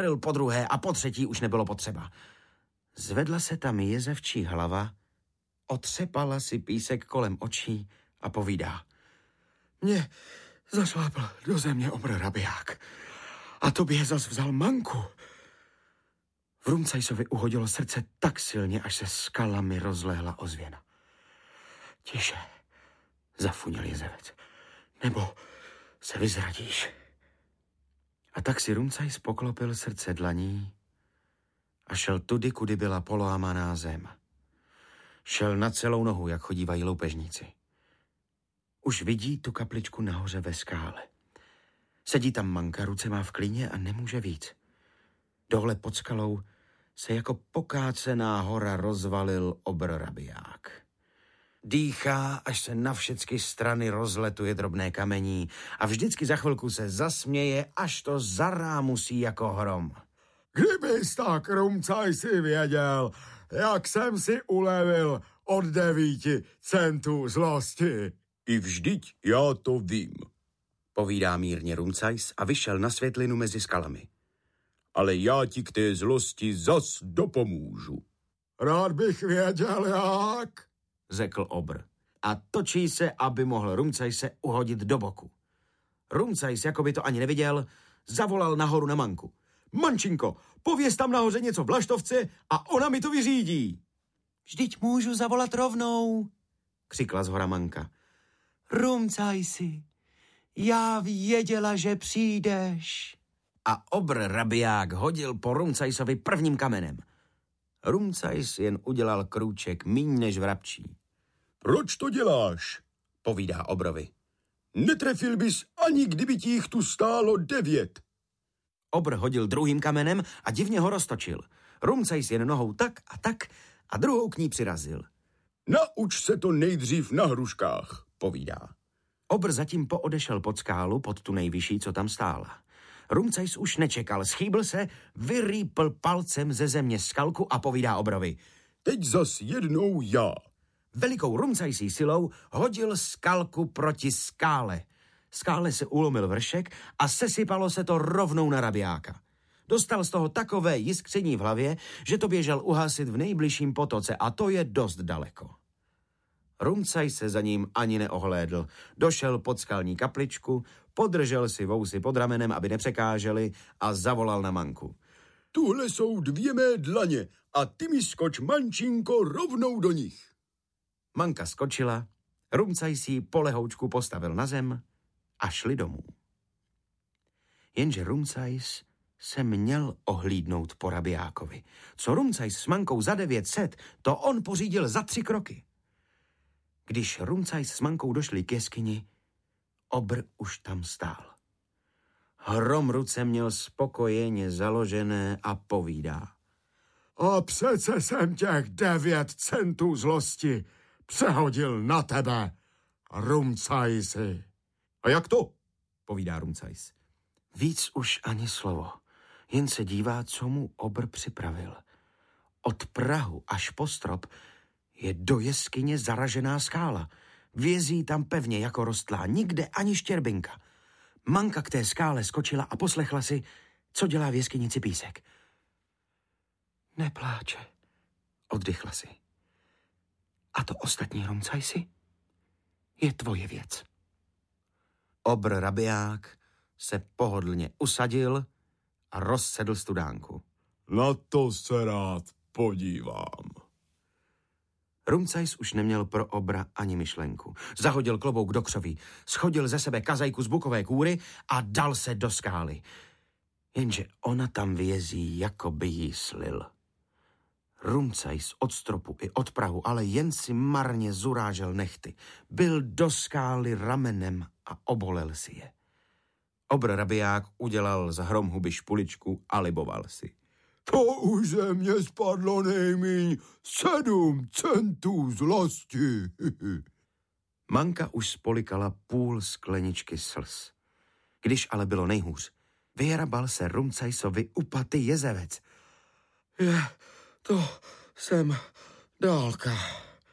střelil podruhé a potřetí už nebylo potřeba. Zvedla se tam jezevčí hlava, otřepala si písek kolem očí a povídá. Mě zašlápl do země obr rabiák a tobě zas vzal manku. V Rumcajsovi uhodilo srdce tak silně, až se skalami rozlehla ozvěna. Tiše, zafuněl jezevec, nebo se vyzradíš. A tak si Rumcajs poklopil srdce dlaní a šel tudy, kudy byla poloamaná zem. Šel na celou nohu, jak chodívají loupežníci. Už vidí tu kapličku nahoře ve skále. Sedí tam manka, ruce má v klíně a nemůže víc. Dole pod skalou se jako pokácená hora rozvalil obr rabiák. Dýchá, až se na všechny strany rozletuje drobné kamení a vždycky za chvilku se zasměje, až to zarámusí jako hrom. Kdybys tak, Rumcajsi, věděl, jak jsem si ulevil od 9 centů zlosti. I vždyť já to vím, povídá mírně Rumcajs a vyšel na světlinu mezi skalami. Ale já ti k té zlosti zas dopomůžu. Rád bych věděl, jak, řekl obr. A točí se, aby mohl Rumcajse uhodit do boku. Rumcajs, jako by to ani neviděl, zavolal nahoru na manku. Mančinko, pověz tam nahoře něco vlaštovce a ona mi to vyřídí. Vždyť můžu zavolat rovnou, křikla zhora manka. Rumcajsi, já věděla, že přijdeš. A obr rabiák hodil po Rumcajsovi prvním kamenem. Rumcajs jen udělal krůček míň než vrabčí. Proč to děláš? Povídá obrovi. Netrefil bys, ani kdyby ti jich tu stálo 9. Obr hodil druhým kamenem a divně ho roztočil. Rumcajs jen nohou tak a druhou k ní přirazil. Nauč se to nejdřív na hruškách, povídá. Obr zatím poodešel pod skálu, pod tu nejvyšší, co tam stála. Rumcajs už nečekal, schýbl se, vyrýpl palcem ze země skalku a povídá obrovi. Teď zas jednou já. Velikou Rumcajsí silou hodil skalku proti skále. Skále se ulomil vršek a sesypalo se to rovnou na rabiáka. Dostal z toho takové jiskření v hlavě, že to běžel uhasit v nejbližším potoce a to je dost daleko. Rumcajs se za ním ani neohlédl. Došel pod skalní kapličku, podržel si vousy pod ramenem, aby nepřekáželi a zavolal na manku. Tuhle jsou 2 mé dlaně a ty mi skoč, mančinko, rovnou do nich. Manka skočila, Rumcajs ji polehoučku postavil na zem a šli domů. Jenže Rumcajs se měl ohlídnout po rabiákovi. Co Rumcajs s mankou za 900, to on pořídil za 3 kroky. Když Rumcajs s mankou došli k jeskyni, obr už tam stál. Hrom ruce měl spokojeně založené a povídá. A přece jsem těch 9 centů zlosti přehodil na tebe, Rumcajsi. A jak to? Povídá Rumcajs. Víc už ani slovo, jen se dívá, co mu obr připravil. Od prahu až po strop je do jeskyně zaražená skála. Vězí tam pevně jako rostlá, nikde ani štěrbinka. Manka k té skále skočila a poslechla si, co dělá v jeskynici písek. Nepláče, oddychla si. A to ostatní, Rumcajsi, je tvoje věc. Obr rabiák se pohodlně usadil a rozsedl studánku. Na to se rád podívám. Rumcajs už neměl pro obra ani myšlenku. Zahodil klobouk do křoví, schodil ze sebe kazajku z bukové kůry a dal se do skály. Jenže ona tam vězí, jako by jí slil. Rumcajs od stropu i od prahu, ale jen si marně zurážel nehty. Byl do skály ramenem a obolel si je. Obr rabiák udělal z hromhuby špuličku a liboval si. To už ze mě spadlo nejmíň 7 centů zlosti. Manka už spolikala půl skleničky slz. Když ale bylo nejhůř, vyhrabal se Rumcajsovi upatý jezevec. To jsem dálka,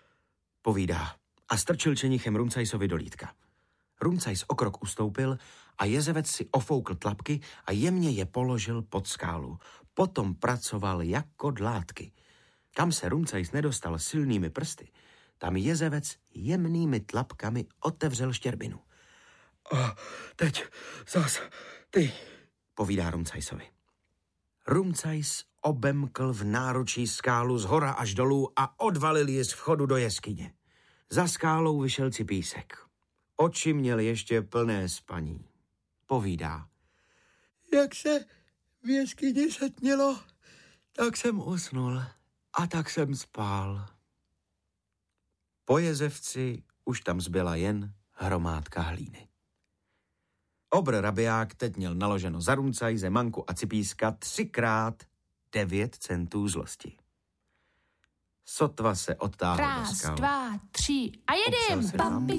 povídá a strčil čenichem Rumcajsovi do lítka. Rumcajs o krok ustoupil a jezevec si ofoukl tlapky a jemně je položil pod skálu. Potom pracoval jako dlátky. Kam se Rumcajs nedostal silnými prsty, tam jezevec jemnými tlapkami otevřel štěrbinu. A teď zas ty, povídá Rumcajsovi. Rumcajs obemkl v náručí skálu zhora až dolů a odvalil ji z vchodu do jeskyně. Za skálou vyšel Cipísek. Oči měl ještě plné spaní. Povídá. Jak se v jeskyni setmělo, tak jsem usnul a tak jsem spál. Po jezevci už tam zbyla jen hromádka hlíny. Obr rabiák teď měl naloženo za Rumcajse, Manku a Cipíska 3x 9 centů zlosti. Sotva se odtáhl do skaly. 1, 2, 3 a jedem!